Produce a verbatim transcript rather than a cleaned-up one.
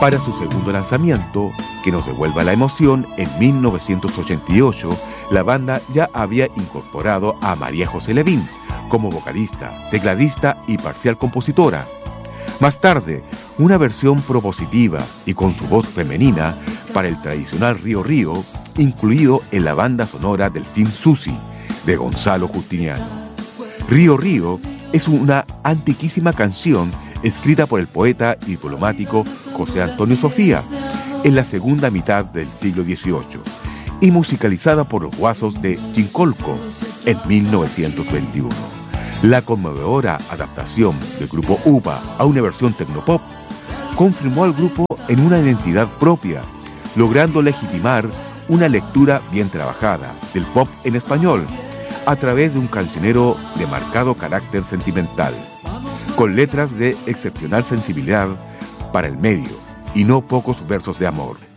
Para su segundo lanzamiento, Que nos devuelva la emoción, en mil novecientos ochenta y ocho, la banda ya había incorporado a María José Levín como vocalista, tecladista y parcial compositora. Más tarde, una versión propositiva y con su voz femenina para el tradicional Río Río, incluido en la banda sonora del film Susi, de Gonzalo Justiniano. Río Río es una antiquísima canción escrita por el poeta y diplomático José Antonio Sofía en la segunda mitad del siglo dieciocho y musicalizada por los Guasos de Chincolco en mil novecientos veintiuno. La conmovedora adaptación del grupo UPA a una versión tecnopop confirmó al grupo en una identidad propia, logrando legitimar una lectura bien trabajada del pop en español a través de un cancionero de marcado carácter sentimental, con letras de excepcional sensibilidad para el medio y no pocos versos de amor.